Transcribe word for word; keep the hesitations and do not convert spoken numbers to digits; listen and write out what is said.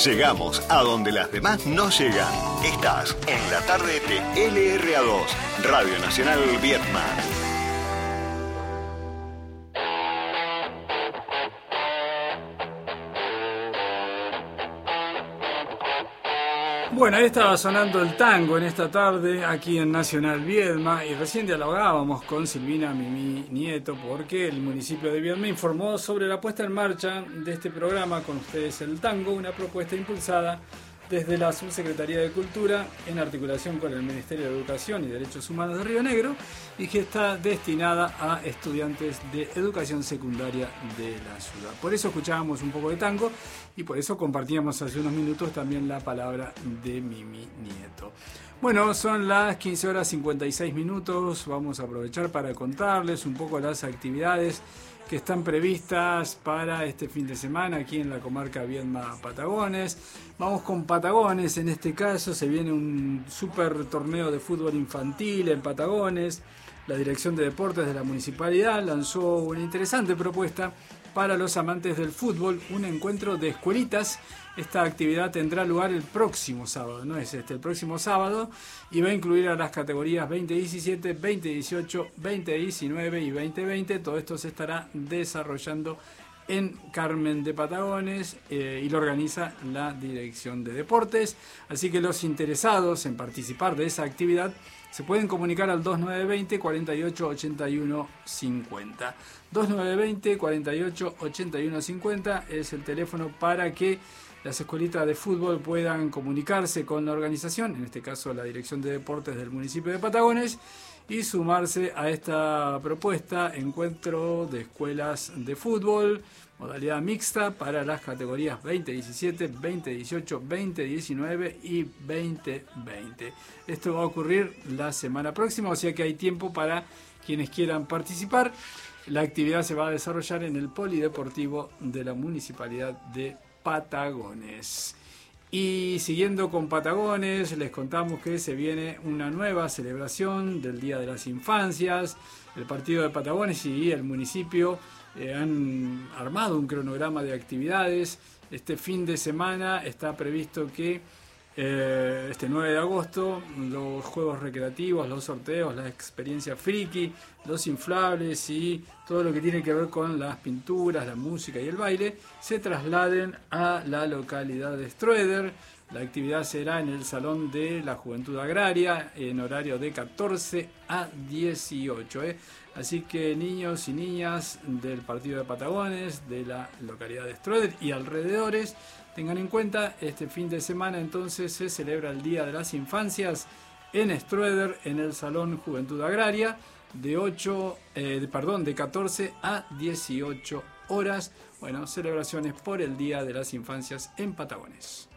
Llegamos a donde las demás no llegan. Estás en la tarde de L R A dos, Radio Nacional Vietnam. Bueno, ahí estaba sonando el tango en esta tarde aquí en Nacional Viedma y recién dialogábamos con Silvina Mimi Nieto porque el municipio de Viedma informó sobre la puesta en marcha de este programa Con Ustedes el Tango, una propuesta impulsada desde la Subsecretaría de Cultura en articulación con el Ministerio de Educación y Derechos Humanos de Río Negro y que está destinada a estudiantes de educación secundaria de la ciudad. Por eso escuchábamos un poco de tango y por eso compartíamos hace unos minutos también la palabra de Mimi Nieto. Bueno, son las quince horas cincuenta y seis minutos, vamos a aprovechar para contarles un poco las actividades que están previstas para este fin de semana aquí en la comarca Viedma Patagones. Vamos con Patagones, en este caso se viene un super torneo de fútbol infantil en Patagones. La Dirección de Deportes de la Municipalidad lanzó una interesante propuesta para los amantes del fútbol, un encuentro de escuelitas. Esta actividad tendrá lugar el próximo sábado, no es este, el próximo sábado, y va a incluir a las categorías veinte diecisiete, veinte dieciocho, veinte diecinueve y veinte veinte. Todo esto se estará desarrollando en Carmen de Patagones eh, y lo organiza la Dirección de Deportes. Así que los interesados en participar de esa actividad se pueden comunicar al dos nueve dos cero, cuarenta y ocho, ochenta y uno cincuenta. dos nueve dos cero, cuarenta y ocho, ochenta y uno cincuenta es el teléfono para que las escuelitas de fútbol puedan comunicarse con la organización, en este caso la Dirección de Deportes del municipio de Patagones, y sumarse a esta propuesta, encuentro de escuelas de fútbol, modalidad mixta para las categorías veinte diecisiete, veinte dieciocho, veinte diecinueve y veinte veinte. Esto va a ocurrir la semana próxima, o sea que hay tiempo para quienes quieran participar. La actividad se va a desarrollar en el Polideportivo de la Municipalidad de Patagones. Y siguiendo con Patagones, les contamos que se viene una nueva celebración del Día de las Infancias. El partido de Patagones y el municipio eh, han armado un cronograma de actividades. Este fin de semana está previsto que eh, este nueve de agosto los juegos recreativos, los sorteos, la experiencia friki, los inflables y todo lo que tiene que ver con las pinturas, la música y el baile se trasladen a la localidad de Strueder. La actividad será en el Salón de la Juventud Agraria en horario de catorce a dieciocho. ¿eh? Así que niños y niñas del partido de Patagones, de la localidad de Strueder y alrededores, tengan en cuenta, este fin de semana entonces se celebra el Día de las Infancias en Strueder, en el Salón Juventud Agraria, de ocho, eh, de, perdón, de catorce a dieciocho horas. Bueno, celebraciones por el Día de las Infancias en Patagones.